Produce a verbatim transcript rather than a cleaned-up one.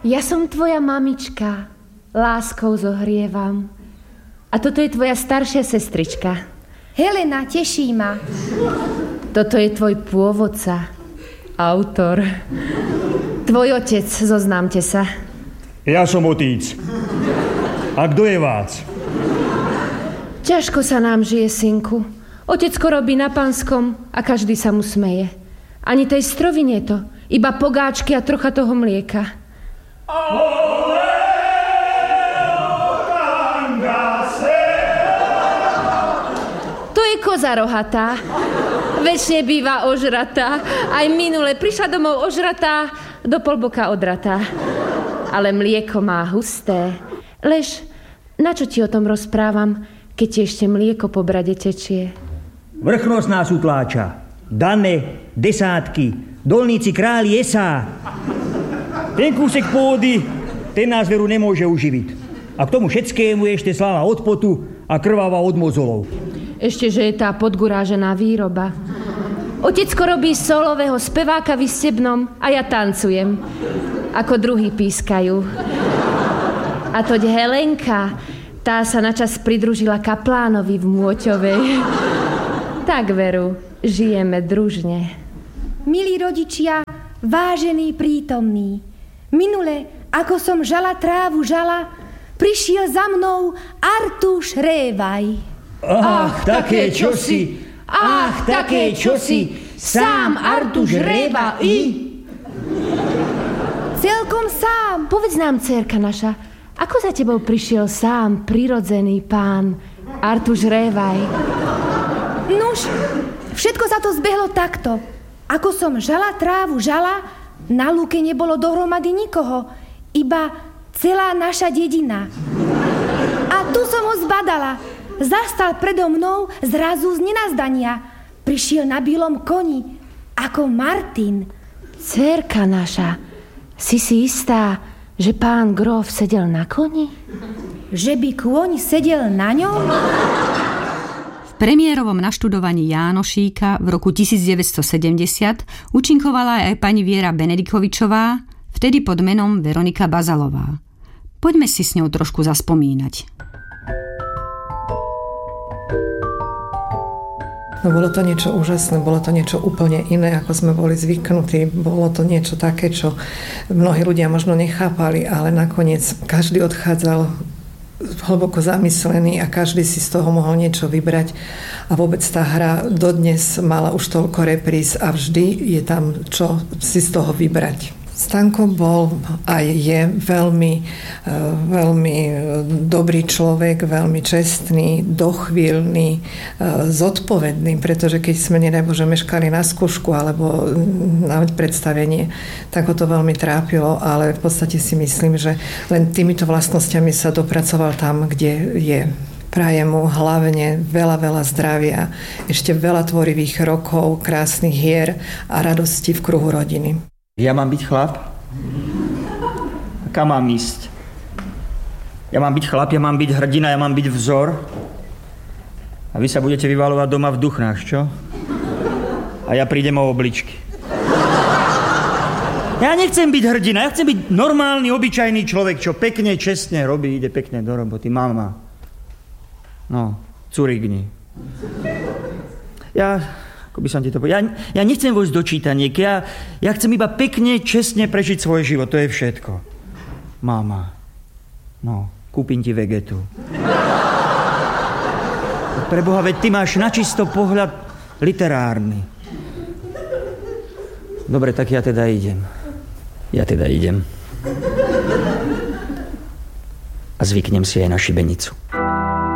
Ja som tvoja mamička, láskou zohrievam. A toto je tvoja staršia sestrička. Helena, teší ma. Toto je tvoj pôvodca, autor. Tvoj otec, zoznámte sa. Ja som otec. A kto je vás? Ťažko sa nám žije, synku. Otecko robí na Panskom a každý sa mu smeje. Ani tej strovine to, iba pogáčky a trocha toho mlieka. To je koza rohatá. Večne býva ožratá. Aj minule prišla domov ožratá, do polboka odratá. Ale mlieko má husté. Lež, na čo ti o tom rozprávam, keď ti ešte mlieko po brade tečie? Vrchnosť nás utláča. Dane, desátky, dolníci králi esá. Ten kúsek pôdy, ten nás veru nemôže uživiť. A k tomu všetkému je ešte sláva od potu a krvava od mozolov. Ešte, že je tá podgurážená výroba. Otecko robí solového speváka v Istebnom a ja tancujem. Ako druhí pískajú. A toť Helenka, tá sa načas pridružila kaplánovi v Môťovej. Tak veru, žijeme družne. Milí rodičia, vážení prítomní, minule, ako som žala trávu žala, prišiel za mnou Artúš Révaj. Ach, také čosi, ach, také čosi, sám Artúš Révaj. Celkom sám. Povedz nám, dcérka naša, ako za tebou prišiel sám prirodzený pán Artúš Révaj? Nuž, všetko sa to zbehlo takto. Ako som žala trávu žala, na lúke nebolo dohromady nikoho, iba celá naša dedina. A tu som ho zbadala. Zastal predo mnou zrazu z nenazdania. Prišiel na bielom koni, ako Martin. Dcérka naša, si si istá, že pán gróf sedel na koni? Že by kôň sedel na ňom? V premiérovom naštudovaní Jánošíka v roku devätnásťstosedemdesiat účinkovala aj pani Viera Benedikovičová, vtedy pod menom Veronika Bazalová. Poďme si s ňou trošku zaspomínať. No bolo to niečo úžasné, bolo to niečo úplne iné, ako sme boli zvyknutí. Bolo to niečo také, čo mnohí ľudia možno nechápali, ale nakoniec každý odchádzal hlboko zamyslený a každý si z toho mohol niečo vybrať. A vôbec tá hra dodnes mala už toľko repríz a vždy je tam čo si z toho vybrať. Stanko bol aj je veľmi, veľmi dobrý človek, veľmi čestný, dochvíľný, zodpovedný, pretože keď sme, nedaj Bože, meškali na skúšku alebo na predstavenie, tak ho to veľmi trápilo, ale v podstate si myslím, že len týmito vlastnosťami sa dopracoval tam, kde je. Prajem mu hlavne veľa, veľa zdravia, ešte veľa tvorivých rokov, krásnych hier a radosti v kruhu rodiny. Ja mám byť chlap? Kam mám ísť? Ja mám byť chlap, ja mám byť hrdina, ja mám byť vzor? A vy sa budete vyvalovať doma v duchnách, čo? A ja prídem o obličky. Ja nechcem byť hrdina, ja chcem byť normálny, obyčajný človek, čo pekne, čestne robí, ide pekne do roboty. Mama. No, curigni. Ja... Ako by som ti to povedal. Ja, ja nechcem vojsť do čítaniek. Ja, ja chcem iba pekne, čestne prežiť svoj život. To je všetko. Mama. No, kúpim ti vegetu. Preboha, veď ty máš načisto pohľad literárny. Dobre, tak ja teda idem. Ja teda idem. A zvyknem si aj na šibenicu.